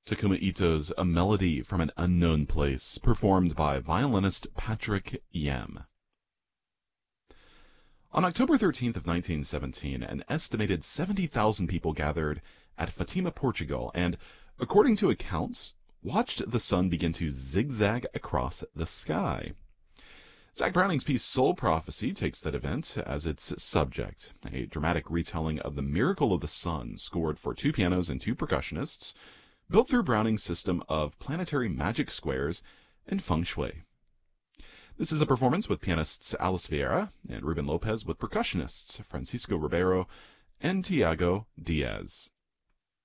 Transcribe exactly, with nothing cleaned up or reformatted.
Takuma Ito's A Melody from an Unknown Place, performed by violinist Patrick Yam. On October thirteenth of nineteen seventeen, an estimated seventy thousand people gathered at Fatima, Portugal, and, according to accounts, watched the sun begin to zigzag across the sky. Zach Browning's piece Soul Prophecy takes that event as its subject, a dramatic retelling of the miracle of the sun scored for two pianos and two percussionists, built through Browning's system of planetary magic squares and feng shui. This is a performance with pianists Alice Vieira and Ruben Lopez, with percussionists Francisco Ribeiro and Tiago Diaz.